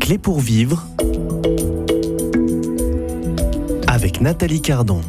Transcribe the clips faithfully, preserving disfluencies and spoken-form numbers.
clés pour vivre avec Nathalie Cardon.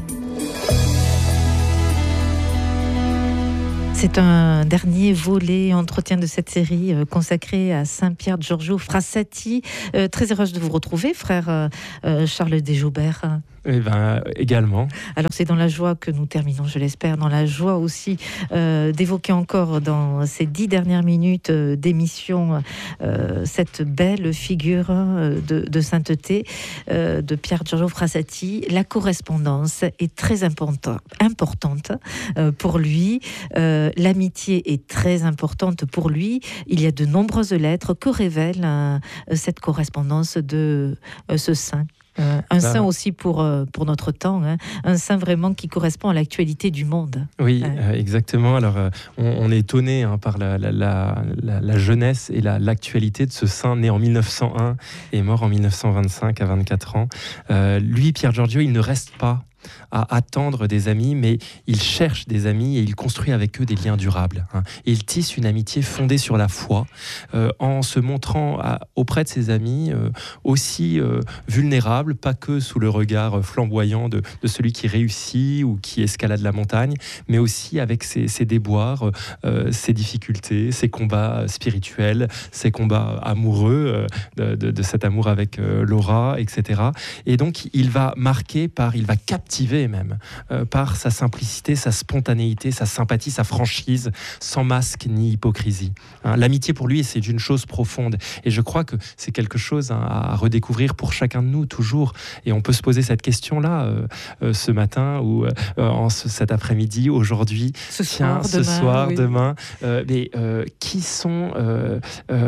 C'est un dernier volet entretien de cette série euh, consacrée à Saint Pier Giorgio Frassati. Euh, très heureuse de vous retrouver, frère euh, euh, Charles Desjoubert. Eh ben, également. Alors c'est dans la joie que nous terminons, je l'espère, dans la joie aussi euh, d'évoquer encore dans ces dix dernières minutes euh, d'émission euh, cette belle figure euh, de, de sainteté euh, de Pier Giorgio Frassati. La correspondance est très importante, importante euh, pour lui. Euh, l'amitié est très importante pour lui. Il y a de nombreuses lettres que révèle euh, cette correspondance de euh, ce saint. Euh, un saint aussi pour, euh, pour notre temps, hein. Un saint vraiment qui correspond à l'actualité du monde. Oui, ouais. euh, exactement. Alors, euh, on, on est étonné hein, par la, la, la, la, la jeunesse et la, l'actualité de ce saint né en mille neuf cent un et mort en mille neuf cent vingt-cinq à vingt-quatre ans. Euh, lui, Pier Giorgio, il ne reste pas à attendre des amis, mais il cherche des amis et il construit avec eux des liens durables. Hein. Et il tisse une amitié fondée sur la foi, euh, en se montrant à, auprès de ses amis euh, aussi euh, vulnérable, pas que sous le regard flamboyant de, de celui qui réussit ou qui escalade la montagne, mais aussi avec ses, ses déboires, euh, ses difficultés, ses combats spirituels, ses combats amoureux, euh, de, de, de cet amour avec euh, Laura, et cetera. Et donc, il va marquer par, il va captiver même euh, par sa simplicité, sa spontanéité, sa sympathie, sa franchise, sans masque ni hypocrisie. Hein, l'amitié pour lui, c'est une chose profonde. Et je crois que c'est quelque chose hein, à redécouvrir pour chacun de nous, toujours. Et on peut se poser cette question-là euh, euh, ce matin ou euh, en ce, cet après-midi, aujourd'hui, ce tiens, soir, ce demain, soir, oui. demain. Euh, mais euh, qui sont euh,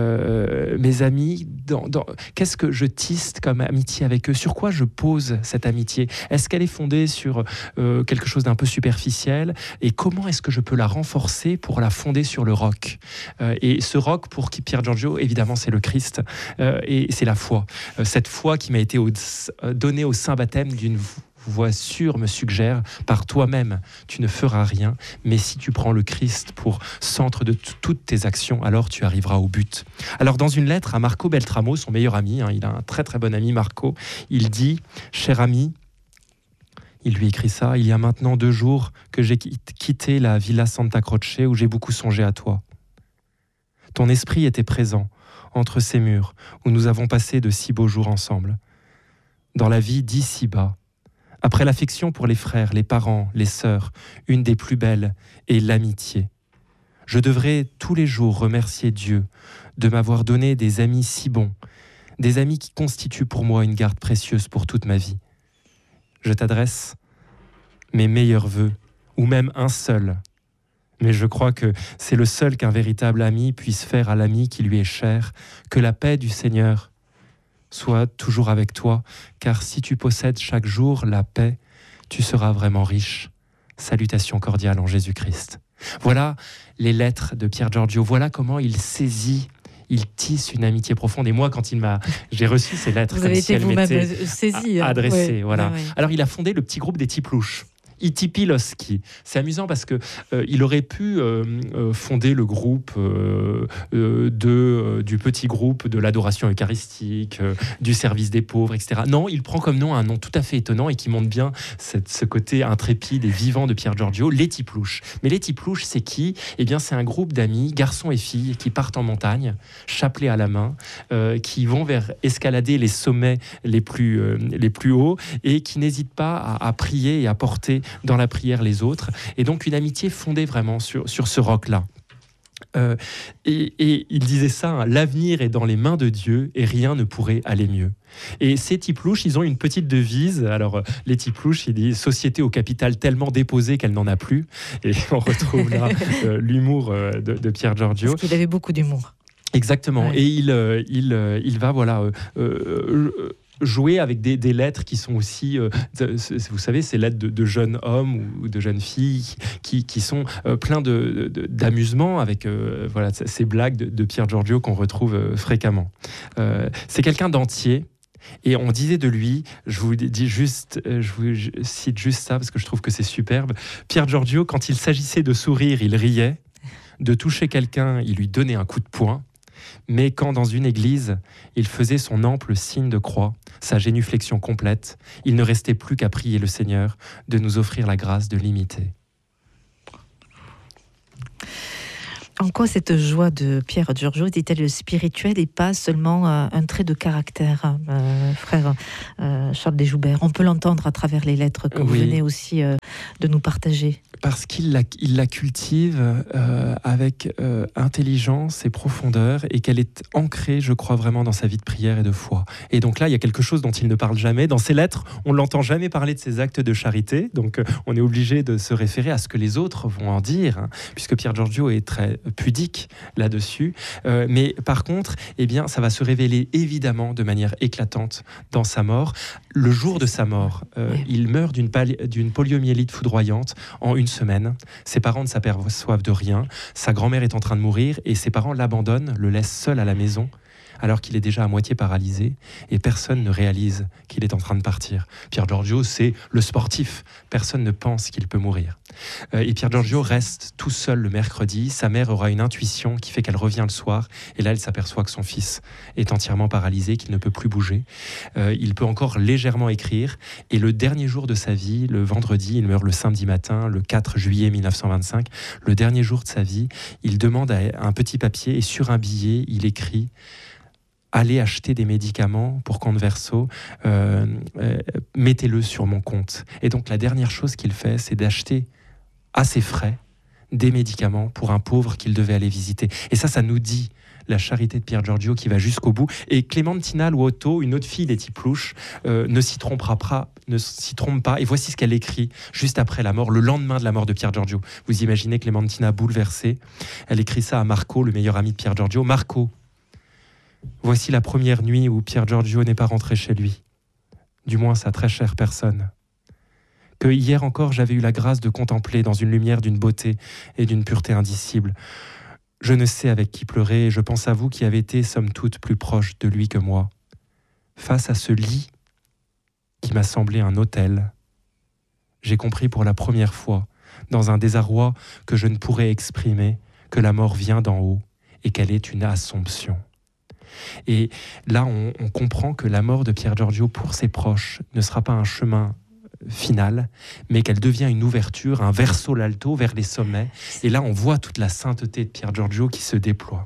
euh, mes amis dans, dans, qu'est-ce que je tisse comme amitié avec eux? Sur quoi je pose cette amitié? Est-ce qu'elle est fondée sur euh, quelque chose d'un peu superficiel, et comment est-ce que je peux la renforcer pour la fonder sur le roc euh, et ce roc pour qui Pier Giorgio, évidemment, c'est le Christ euh, et c'est la foi. Euh, cette foi qui m'a été au, euh, donnée au saint baptême d'une voix sûre me suggère, par toi-même, tu ne feras rien, mais si tu prends le Christ pour centre de t- toutes tes actions, alors tu arriveras au but. Alors dans une lettre à Marco Beltramo, son meilleur ami, hein, il a un très très bon ami Marco, il dit « Cher ami », il lui écrit ça, « Il y a maintenant deux jours que j'ai quitté la Villa Santa Croce où j'ai beaucoup songé à toi. Ton esprit était présent entre ces murs où nous avons passé de si beaux jours ensemble. Dans la vie d'ici-bas, après l'affection pour les frères, les parents, les sœurs, une des plus belles est l'amitié. Je devrais tous les jours remercier Dieu de m'avoir donné des amis si bons, des amis qui constituent pour moi une garde précieuse pour toute ma vie. Je t'adresse mes meilleurs vœux, ou même un seul. Mais je crois que c'est le seul qu'un véritable ami puisse faire à l'ami qui lui est cher. Que la paix du Seigneur soit toujours avec toi, car si tu possèdes chaque jour la paix, tu seras vraiment riche. Salutations cordiales en Jésus-Christ. » Voilà les lettres de Pier Giorgio. Voilà comment il saisit, il tisse une amitié profonde. Et moi, quand il m'a, j'ai reçu ces lettres, vous comme avez si été elles vous-même m'étaient saisi, hein. adressées. Ouais, voilà. ouais, ouais. Alors, il a fondé le petit groupe des Tiplouches. I Tipiloski. C'est amusant parce que euh, il aurait pu euh, euh, fonder le groupe euh, euh, de, euh, du petit groupe de l'adoration eucharistique, euh, du service des pauvres, et cetera. Non, il prend comme nom un nom tout à fait étonnant et qui montre bien cette, ce côté intrépide et vivant de Pier Giorgio, les Tiplouches. Mais les Tiplouches, c'est qui? Eh bien, c'est un groupe d'amis, garçons et filles, qui partent en montagne, chapelet à la main, euh, qui vont vers escalader les sommets les plus, euh, les plus hauts et qui n'hésitent pas à, à prier et à porter dans la prière les autres, et donc une amitié fondée vraiment sur, sur ce roc-là. Euh, et, et il disait ça, hein, l'avenir est dans les mains de Dieu et rien ne pourrait aller mieux. Et ces Tiplouches, ils ont une petite devise. Alors, les Tiplouches, ils disent société au capital tellement déposé qu'elle n'en a plus. Et on retrouve là euh, l'humour euh, de, de Pier Giorgio. Parce qu'il avait beaucoup d'humour. Exactement. Ouais. Et il, euh, il, euh, il va, voilà. Euh, euh, jouer avec des, des lettres qui sont aussi, euh, vous savez, ces lettres de, de jeunes hommes ou de jeunes filles qui, qui sont euh, pleins de, de, d'amusement avec euh, voilà, ces blagues de, de Pier Giorgio qu'on retrouve euh, fréquemment. Euh, c'est quelqu'un d'entier. Et on disait de lui, je vous dis juste, je vous cite juste ça parce que je trouve que c'est superbe. Pier Giorgio, quand il s'agissait de sourire, il riait. De toucher quelqu'un, il lui donnait un coup de poing. Mais quand dans une église, il faisait son ample signe de croix, sa génuflexion complète, il ne restait plus qu'à prier le Seigneur de nous offrir la grâce de l'imiter. En quoi cette joie de Pier Giorgio était-elle spirituelle et pas seulement euh, un trait de caractère, euh, frère euh, Charles Desjoubert? On peut l'entendre à travers les lettres que vous Oui. venez aussi euh, de nous partager. Parce qu'il la, il la cultive euh, avec euh, intelligence et profondeur, et qu'elle est ancrée, je crois, vraiment dans sa vie de prière et de foi. Et donc là, il y a quelque chose dont il ne parle jamais. Dans ses lettres, on ne l'entend jamais parler de ses actes de charité. Donc euh, on est obligé de se référer à ce que les autres vont en dire, hein, puisque Pier Giorgio est très pudique là-dessus. Euh, mais par contre, eh bien, ça va se révéler évidemment de manière éclatante dans sa mort. Le jour de sa mort, euh, Oui. il meurt d'une, pali- d'une poliomyélite foudroyante en une semaine. Ses parents ne s'aperçoivent de rien. Sa grand-mère est en train de mourir et ses parents l'abandonnent, le laissent seul à la maison alors qu'il est déjà à moitié paralysé et personne ne réalise qu'il est en train de partir. Pier Giorgio, c'est le sportif. Personne ne pense qu'il peut mourir. Euh, et Pier Giorgio reste tout seul le mercredi. Sa mère aura une intuition qui fait qu'elle revient le soir et là, elle s'aperçoit que son fils est entièrement paralysé, qu'il ne peut plus bouger. Euh, il peut encore légèrement écrire et le dernier jour de sa vie, le vendredi, il meurt le samedi matin, le quatre juillet mille neuf cent vingt-cinq, le dernier jour de sa vie, il demande un petit papier et sur un billet, il écrit « Allez acheter des médicaments pour Converso, euh, euh, mettez-le sur mon compte ». Et donc la dernière chose qu'il fait, c'est d'acheter à ses frais des médicaments pour un pauvre qu'il devait aller visiter. Et ça, ça nous dit la charité de Pier Giorgio qui va jusqu'au bout. Et Clémentina Luotto, une autre fille des Tiplouche, euh, ne s'y trompera pas, ne s'y trompe pas. Et voici ce qu'elle écrit juste après la mort, le lendemain de la mort de Pier Giorgio. Vous imaginez Clémentina bouleversée. Elle écrit ça à Marco, le meilleur ami de Pier Giorgio. Marco, voici la première nuit où Pier Giorgio n'est pas rentré chez lui. Du moins sa très chère personne. Que hier encore j'avais eu la grâce de contempler dans une lumière d'une beauté et d'une pureté indicible. Je ne sais avec qui pleurer, et je pense à vous qui avez été, somme toute, plus proche de lui que moi. Face à ce lit qui m'a semblé un autel, j'ai compris pour la première fois, dans un désarroi que je ne pourrais exprimer, que la mort vient d'en haut et qu'elle est une assomption. Et là, on, on comprend que la mort de Pier Giorgio pour ses proches ne sera pas un chemin finale, mais qu'elle devient une ouverture, un verso l'alto vers les sommets. Et là, on voit toute la sainteté de Pier Giorgio qui se déploie.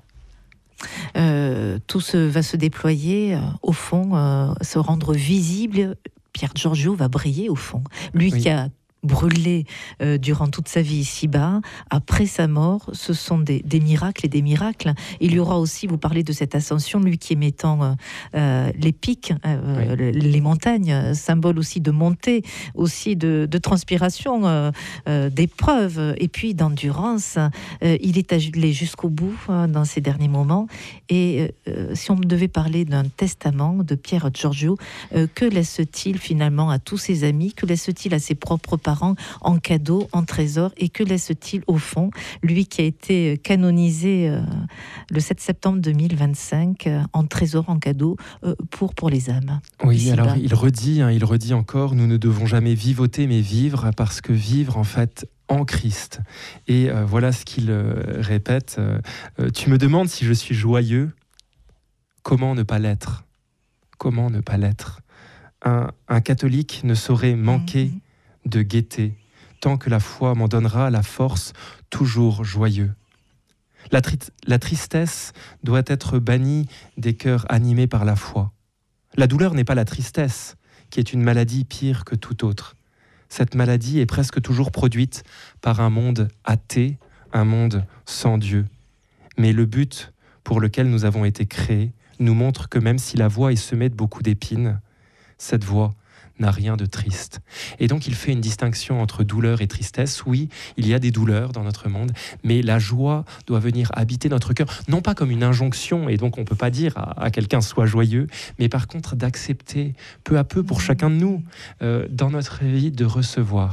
Euh, tout se, va se déployer, euh, au fond, euh, se rendre visible. Pier Giorgio va briller, au fond. Lui Oui. qui a brûlé euh, durant toute sa vie ici-bas, après sa mort, ce sont des, des miracles et des miracles. Il y aura aussi, vous parlez de cette ascension, lui qui est mettant euh, euh, les pics, euh, oui. les montagnes, symbole aussi de montée, aussi de, de transpiration, euh, euh, d'épreuve, et puis d'endurance. Euh, il est allé jusqu'au bout euh, dans ces derniers moments. Et euh, si on devait parler d'un testament de Pier Giorgio, euh, que laisse-t-il finalement à tous ses amis? Que laisse-t-il à ses propres parents en cadeau, en trésor? Et que laisse-t-il au fond, lui qui a été canonisé euh, le sept septembre deux mille vingt-cinq, euh, en trésor, en cadeau, euh, pour, pour les âmes? Oui, ici-bas. Alors il redit, hein, il redit encore, nous ne devons jamais vivoter mais vivre, parce que vivre en fait en Christ. Et euh, voilà ce qu'il euh, répète, euh, euh, tu me demandes si je suis joyeux, comment ne pas l'être? Comment ne pas l'être? un, un catholique ne saurait manquer mmh. de gaieté, tant que la foi m'en donnera la force, toujours joyeux. La, tri- la tristesse doit être bannie des cœurs animés par la foi. La douleur n'est pas la tristesse, qui est une maladie pire que toute autre. Cette maladie est presque toujours produite par un monde athée, un monde sans Dieu. Mais le but pour lequel nous avons été créés nous montre que même si la voie est semée de beaucoup d'épines, cette voie n'a rien de triste. Et donc il fait une distinction entre douleur et tristesse. Oui, il y a des douleurs dans notre monde, mais la joie doit venir habiter notre cœur, non pas comme une injonction, et donc on ne peut pas dire à, à quelqu'un sois joyeux, mais par contre d'accepter peu à peu pour chacun de nous, euh, dans notre vie, de recevoir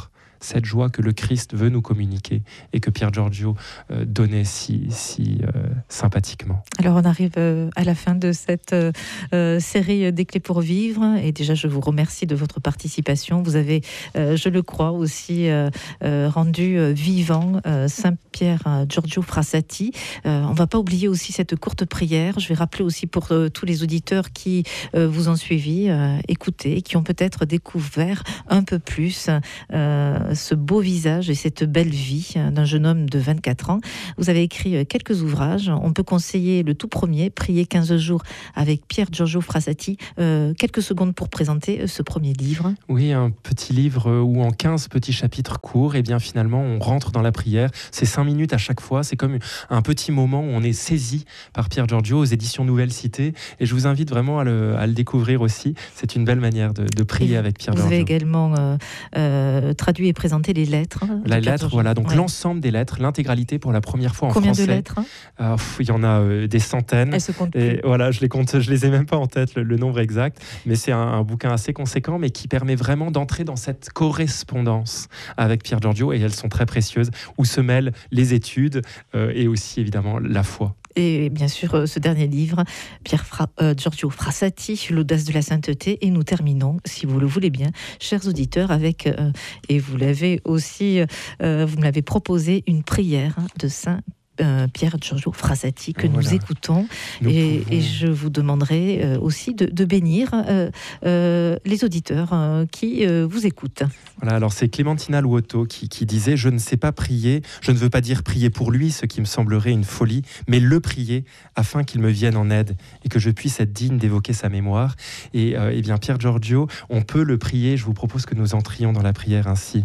cette joie que le Christ veut nous communiquer et que Pier Giorgio euh, donnait si, si euh, sympathiquement. Alors on arrive euh, à la fin de cette euh, série des clés pour vivre et déjà je vous remercie de votre participation. Vous avez, euh, je le crois aussi, euh, euh, rendu euh, vivant euh, Saint Pier Giorgio Frassati. Euh, on ne va pas oublier aussi cette courte prière. Je vais rappeler aussi pour euh, tous les auditeurs qui euh, vous ont suivi, euh, écouté, qui ont peut-être découvert un peu plus euh, ce beau visage et cette belle vie d'un jeune homme de vingt-quatre ans. Vous avez écrit quelques ouvrages. On peut conseiller le tout premier, Prier quinze jours avec Pier Giorgio Frassati. Euh, quelques secondes pour présenter ce premier livre. Oui, un petit livre où en quinze petits chapitres courts, et bien finalement on rentre dans la prière. C'est cinq minutes à chaque fois. C'est comme un petit moment où on est saisi par Pier Giorgio aux éditions Nouvelle Cité. Et je vous invite vraiment à le, à le découvrir aussi. C'est une belle manière de, de prier et avec Pier Giorgio. Vous avez également euh, euh, traduit et présenté les lettres. La lettre, voilà. Donc ouais. l'ensemble des lettres, l'intégralité pour la première fois en Combien français. Combien de lettres euh, pff, Il y en a euh, des centaines. Elles se comptent et plus. Voilà, je les compte, je les ai même pas en tête le, le nombre exact, mais c'est un, un bouquin assez conséquent, mais qui permet vraiment d'entrer dans cette correspondance avec Pier Giorgio, et elles sont très précieuses, où se mêlent les études euh, et aussi évidemment la foi. Et bien sûr, ce dernier livre, Pier Fra- euh, Giorgio Frassati, L'audace de la sainteté. Et nous terminons, si vous le voulez bien, chers auditeurs, avec, euh, et vous l'avez aussi, euh, vous me l'avez proposé, une prière de Saint Euh, Pier Giorgio Frassati que voilà. nous écoutons nous et, pouvons... et je vous demanderai euh, aussi de, de bénir euh, euh, les auditeurs euh, qui euh, vous écoutent. Voilà, alors c'est Clémentina Luoto qui, qui disait « Je ne sais pas prier, je ne veux pas dire prier pour lui, ce qui me semblerait une folie, mais le prier afin qu'il me vienne en aide et que je puisse être digne d'évoquer sa mémoire. » Et euh, eh bien Pier Giorgio, on peut le prier, je vous propose que nous entrions dans la prière ainsi.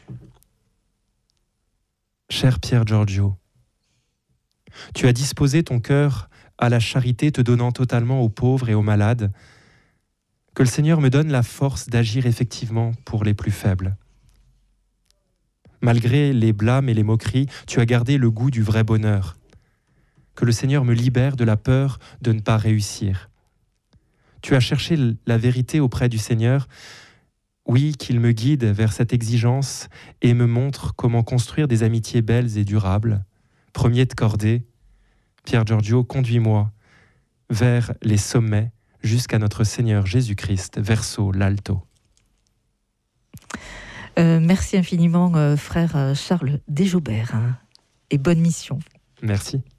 Cher Pier Giorgio, tu as disposé ton cœur à la charité, te donnant totalement aux pauvres et aux malades. Que le Seigneur me donne la force d'agir effectivement pour les plus faibles. Malgré les blâmes et les moqueries, tu as gardé le goût du vrai bonheur. Que le Seigneur me libère de la peur de ne pas réussir. Tu as cherché la vérité auprès du Seigneur. Oui, qu'il me guide vers cette exigence et me montre comment construire des amitiés belles et durables. Premier de cordée, Pier Giorgio, conduis-moi vers les sommets jusqu'à notre Seigneur Jésus-Christ, verso l'alto. Euh, merci infiniment, euh, frère Charles Desjaubert, hein, et bonne mission. Merci.